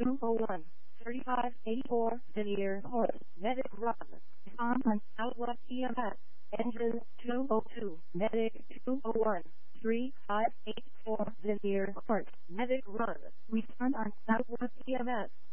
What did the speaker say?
201, 3584, Veneer Horse, Medic Run, Common, Outlook EMS, Engine 202, Medic 201, 3584, Veneer Horse, Medic Run, Return on Outlook EMS.